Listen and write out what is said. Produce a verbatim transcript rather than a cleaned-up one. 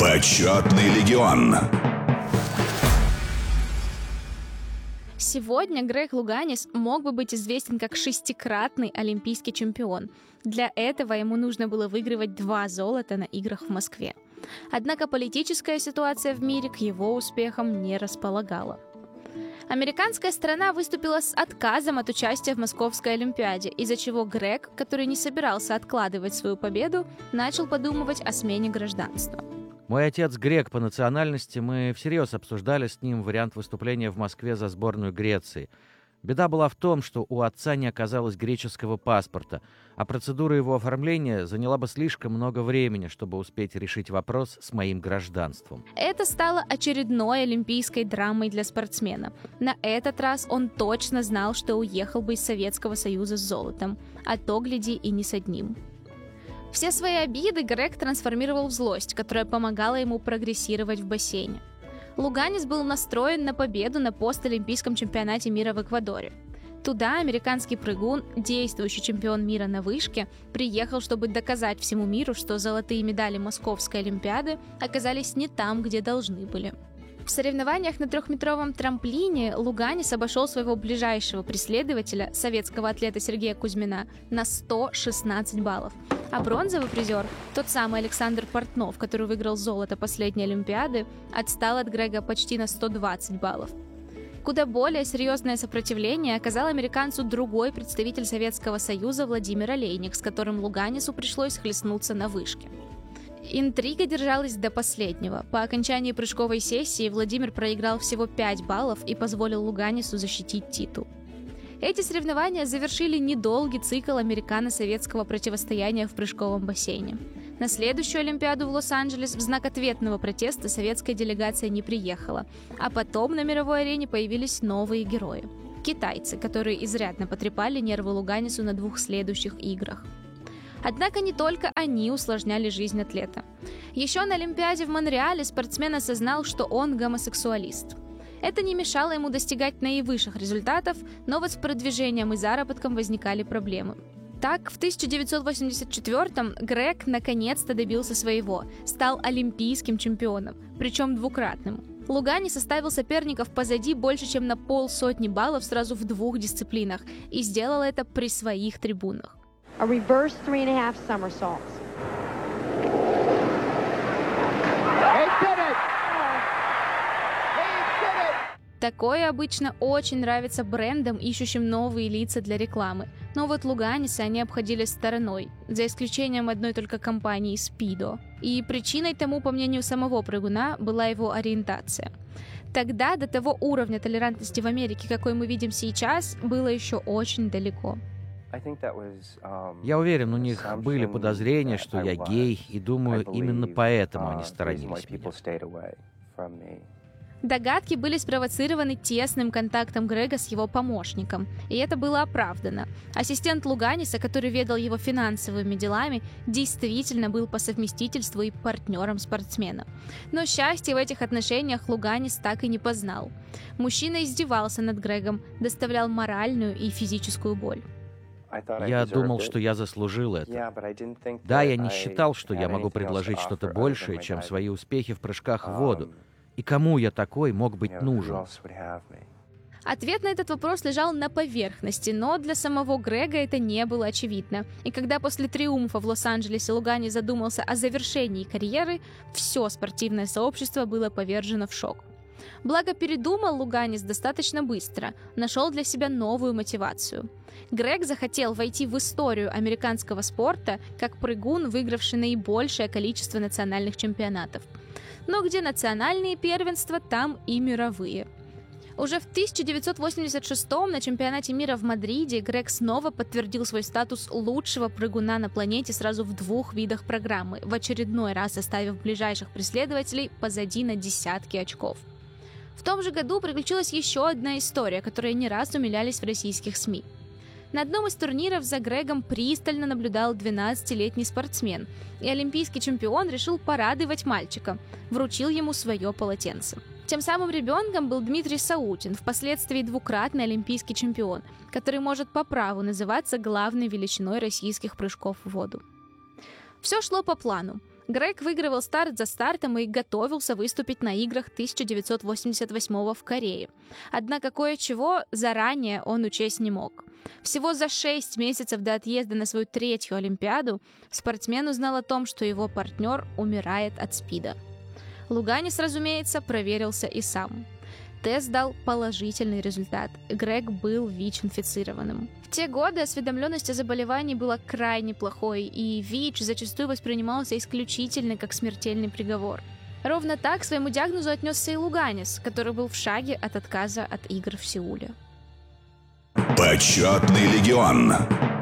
Почетный легион. Сегодня Грег Луганис мог бы быть известен как шестикратный олимпийский чемпион. Для этого ему нужно было выигрывать два золота на играх в Москве. Однако политическая ситуация в мире к его успехам не располагала. Американская сторона выступила с отказом от участия в Московской Олимпиаде, из-за чего Грег, который не собирался откладывать свою победу, начал подумывать о смене гражданства. Мой отец грек по национальности, мы всерьез обсуждали с ним вариант выступления в Москве за сборную Греции. Беда была в том, что у отца не оказалось греческого паспорта, а процедура его оформления заняла бы слишком много времени, чтобы успеть решить вопрос с моим гражданством. Это стало очередной олимпийской драмой для спортсмена. На этот раз он точно знал, что уехал бы из Советского Союза с золотом, а то, гляди, и не с одним. Все свои обиды Грег трансформировал в злость, которая помогала ему прогрессировать в бассейне. Луганис был настроен на победу на постолимпийском чемпионате мира в Эквадоре. Туда американский прыгун, действующий чемпион мира на вышке, приехал, чтобы доказать всему миру, что золотые медали Московской Олимпиады оказались не там, где должны были. В соревнованиях на трехметровом трамплине Луганис обошел своего ближайшего преследователя, советского атлета Сергея Кузьмина, на сто шестнадцать баллов. А бронзовый призер, тот самый Александр Портнов, который выиграл золото последней Олимпиады, отстал от Грега почти на сто двадцать баллов. Куда более серьезное сопротивление оказал американцу другой представитель Советского Союза Владимир Олейник, с которым Луганису пришлось хлестнуться на вышке. Интрига держалась до последнего. По окончании прыжковой сессии Владимир проиграл всего пять баллов и позволил Луганису защитить титул. Эти соревнования завершили недолгий цикл американо-советского противостояния в прыжковом бассейне. На следующую Олимпиаду в Лос-Анджелес в знак ответного протеста советская делегация не приехала, а потом на мировой арене появились новые герои – китайцы, которые изрядно потрепали нервы Луганису на двух следующих играх. Однако не только они усложняли жизнь атлета. Еще на Олимпиаде в Монреале спортсмен осознал, что он гомосексуалист. Это не мешало ему достигать наивысших результатов, но вот с продвижением и заработком возникали проблемы. Так, в тысяча девятьсот восемьдесят четвёртом Грег наконец-то добился своего, стал олимпийским чемпионом, причем двукратным. Луганис оставил соперников позади больше, чем на полсотни баллов сразу в двух дисциплинах, и сделал это при своих трибунах. A reverse three and a half somersaults. He did it! He did it! Такое обычно очень нравится брендам, ищущим новые лица для рекламы. Но вот Луганиса они обходили стороной, за исключением одной только компании Speedo. И причиной тому, по мнению самого прыгуна, была его ориентация. Тогда до того уровня толерантности в Америке, какой мы видим сейчас, было еще очень далеко. Я уверен, у них были подозрения, что я гей, и думаю, именно поэтому они сторонились меня. Догадки были спровоцированы тесным контактом Грега с его помощником, и это было оправдано. Ассистент Луганиса, который ведал его финансовыми делами, действительно был по совместительству и партнером спортсмена. Но счастья в этих отношениях Луганис так и не познал. Мужчина издевался над Грегом, доставлял моральную и физическую боль. Я думал, что я заслужил это. Да, я не считал, что я могу предложить что-то большее, чем свои успехи в прыжках в воду. И кому я такой мог быть нужен? Ответ на этот вопрос лежал на поверхности, но для самого Грега это не было очевидно. И когда после триумфа в Лос-Анджелесе Луганис задумался о завершении карьеры, все спортивное сообщество было повержено в шок. Благо, передумал Луганис достаточно быстро, нашел для себя новую мотивацию. Грег захотел войти в историю американского спорта как прыгун, выигравший наибольшее количество национальных чемпионатов. Но где национальные первенства, там и мировые. Уже в тысяча девятьсот восемьдесят шестом на чемпионате мира в Мадриде Грег снова подтвердил свой статус лучшего прыгуна на планете сразу в двух видах программы, в очередной раз оставив ближайших преследователей позади на десятки очков. В том же году приключилась еще одна история, которой не раз умилялись в российских СМИ. На одном из турниров за Грегом пристально наблюдал двенадцатилетний спортсмен, и олимпийский чемпион решил порадовать мальчика, вручил ему свое полотенце. Тем самым ребенком был Дмитрий Саутин, впоследствии двукратный олимпийский чемпион, который может по праву называться главной величиной российских прыжков в воду. Все шло по плану. Грег выигрывал старт за стартом и готовился выступить на играх тысяча девятьсот восемьдесят восьмого в Корее. Однако кое-чего заранее он учесть не мог. Всего за шесть месяцев до отъезда на свою третью Олимпиаду спортсмен узнал о том, что его партнер умирает от СПИДа. Луганис, разумеется, проверился и сам. Тест дал положительный результат. Грег был ВИЧ-инфицированным. В те годы осведомленность о заболевании была крайне плохой, и ВИЧ зачастую воспринимался исключительно как смертельный приговор. Ровно так к своему диагнозу отнесся и Луганис, который был в шаге от отказа от игр в Сеуле. Почетный легион.